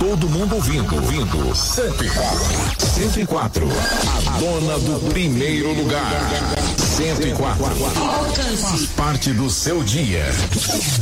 todo mundo ouvindo. 104. A dona do primeiro lugar. 104. Alcance. Faz parte do seu dia.